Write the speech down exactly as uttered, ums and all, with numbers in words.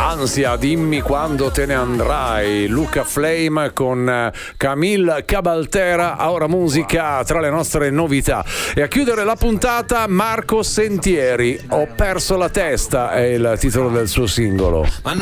Ansia, dimmi quando te ne andrai. Luca Flame con Camille Cabaltera, ora musica tra le nostre novità. E a chiudere la puntata Marco Sentieri, Ho perso la testa è il titolo del suo singolo.